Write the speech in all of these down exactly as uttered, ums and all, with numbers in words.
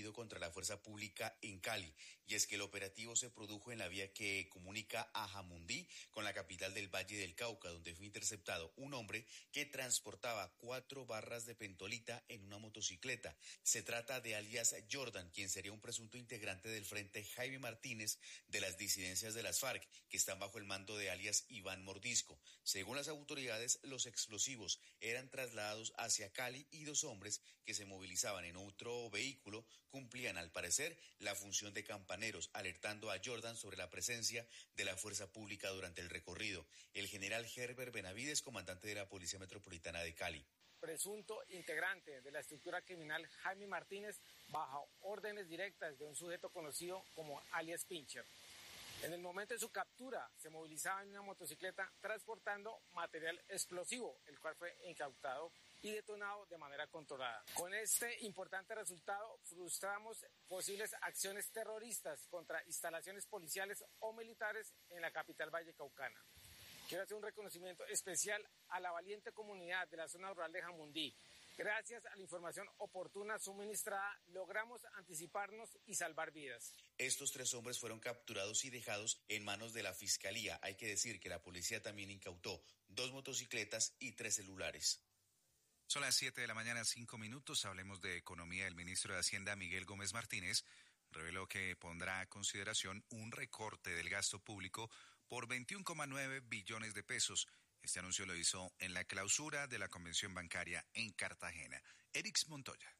dirigido contra la fuerza pública en Cali, y es que el operativo se produjo en la vía que comunica a Jamundí con la capital del Valle del Cauca, donde fue interceptado un hombre que transportaba cuatro barras de pentolita en una motocicleta. Se trata de alias Jordan, quien sería un presunto integrante del Frente Jaime Martínez de las disidencias de las FARC, que están bajo el mando de alias Iván Mordisco. Según las autoridades, los explosivos eran trasladados hacia Cali y dos hombres que se movilizaban en otro vehículo cumplían al parecer la función de campaneros, alertando a Jordan sobre la presencia de la fuerza pública durante el recorrido. El general Herbert Benavides, comandante de la Policía Metropolitana de Cali. Presunto integrante de la estructura criminal Jaime Martínez bajo órdenes directas de un sujeto conocido como alias Pincher. En el momento de su captura se movilizaba en una motocicleta transportando material explosivo, el cual fue incautado y detonado de manera controlada. Con este importante resultado frustramos posibles acciones terroristas contra instalaciones policiales o militares en la capital vallecaucana. Quiero hacer un reconocimiento especial a la valiente comunidad de la zona rural de Jamundí. Gracias a la información oportuna suministrada, logramos anticiparnos y salvar vidas. Estos tres hombres fueron capturados y dejados en manos de la Fiscalía. Hay que decir que la policía también incautó dos motocicletas y tres celulares. Son las siete de la mañana, cinco minutos. Hablemos de economía. El ministro de Hacienda, Miguel Gómez Martínez, reveló que pondrá a consideración un recorte del gasto público por veintiuno coma nueve billones de pesos. Este anuncio lo hizo en la clausura de la convención bancaria en Cartagena. Erix Montoya.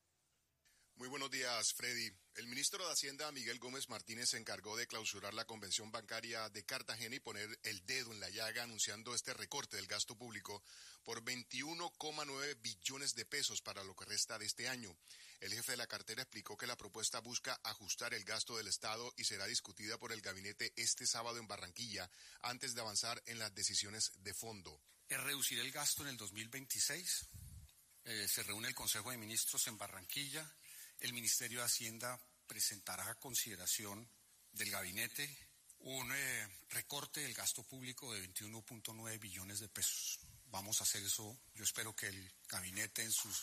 Muy buenos días, Freddy. El ministro de Hacienda, Miguel Gómez Martínez, se encargó de clausurar la convención bancaria de Cartagena y poner el dedo en la llaga anunciando este recorte del gasto público por veintiuno coma nueve billones de pesos para lo que resta de este año. El jefe de la cartera explicó que la propuesta busca ajustar el gasto del Estado y será discutida por el gabinete este sábado en Barranquilla antes de avanzar en las decisiones de fondo. Es reducir el gasto en el dos mil veintiséis. Eh, se reúne el Consejo de Ministros en Barranquilla. El Ministerio de Hacienda presentará a consideración del gabinete un eh, recorte del gasto público de veintiuno coma nueve billones de pesos. Vamos a hacer eso. Yo espero que el gabinete en sus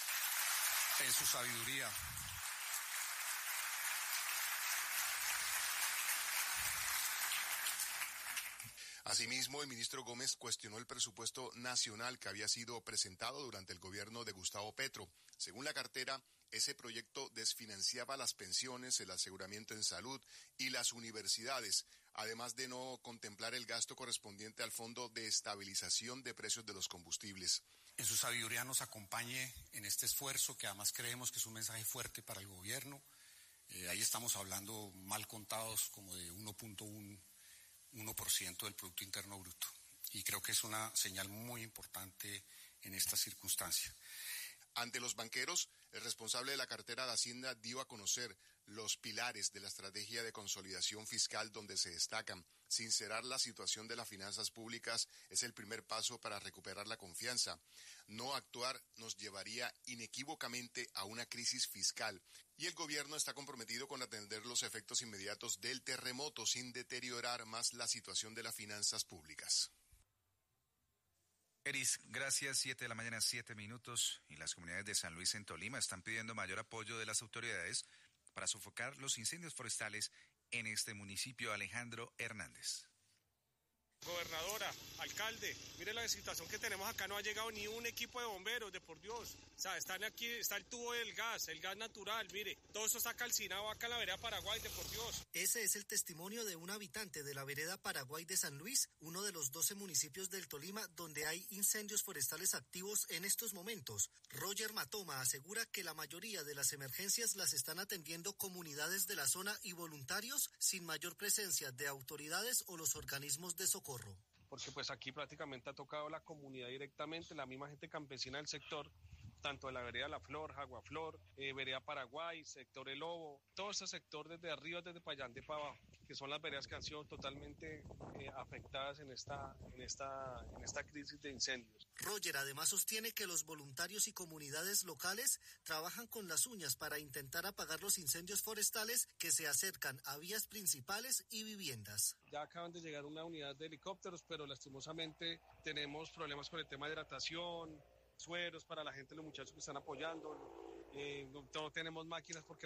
en su sabiduría Asimismo, el ministro Gómez cuestionó el presupuesto nacional que había sido presentado durante el gobierno de Gustavo Petro. Según la cartera, ese proyecto desfinanciaba las pensiones, el aseguramiento en salud y las universidades, además de no contemplar el gasto correspondiente al Fondo de Estabilización de Precios de los Combustibles. En su sabiduría nos acompañe en este esfuerzo, que además creemos que es un mensaje fuerte para el gobierno. Eh, ahí estamos hablando mal contados como de uno punto uno por ciento del Producto Interno Bruto. Y creo que es una señal muy importante en esta circunstancia. Ante los banqueros, el responsable de la cartera de Hacienda dio a conocer los pilares de la estrategia de consolidación fiscal donde se destacan. Sincerar la situación de las finanzas públicas es el primer paso para recuperar la confianza. No actuar nos llevaría inequívocamente a una crisis fiscal. Y el gobierno está comprometido con atender los efectos inmediatos del terremoto sin deteriorar más la situación de las finanzas públicas. Eris, gracias. Siete de la mañana, siete minutos. Y las comunidades de San Luis en Tolima están pidiendo mayor apoyo de las autoridades para sofocar los incendios forestales en este municipio. Alejandro Hernández. Gobernadora, alcalde, mire la situación que tenemos acá, no ha llegado ni un equipo de bomberos, de por Dios. O sea, están aquí, está el tubo del gas, el gas natural, mire, todo eso está calcinado acá en la vereda Paraguay, de por Dios. Ese es el testimonio de un habitante de la vereda Paraguay de San Luis, uno de los doce municipios del Tolima donde hay incendios forestales activos en estos momentos. Roger Matoma asegura que la mayoría de las emergencias las están atendiendo comunidades de la zona y voluntarios sin mayor presencia de autoridades o los organismos de socorro. Porque pues aquí prácticamente ha tocado la comunidad directamente, la misma gente campesina del sector, tanto de la vereda La Flor, Jaguaflor, eh, vereda Paraguay, sector El Lobo, todo ese sector desde arriba, desde Payante para abajo, que son las veredas que han sido totalmente eh, afectadas en esta, en, esta, en esta crisis de incendios. Roger además sostiene que los voluntarios y comunidades locales trabajan con las uñas para intentar apagar los incendios forestales que se acercan a vías principales y viviendas. Ya acaban de llegar una unidad de helicópteros, pero lastimosamente tenemos problemas con el tema de hidratación, sueros para la gente, los muchachos que están apoyando, eh, no, no tenemos máquinas porque